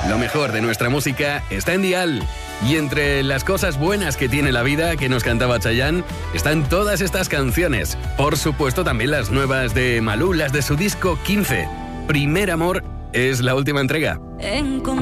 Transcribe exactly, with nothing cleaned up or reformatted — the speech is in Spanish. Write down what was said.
Lo mejor de nuestra música está en Dial. Y entre las cosas buenas que tiene la vida, que nos cantaba Chayanne, están todas estas canciones. Por supuesto, también las nuevas de Malú, las de su disco quince. Primer Amor es la última entrega.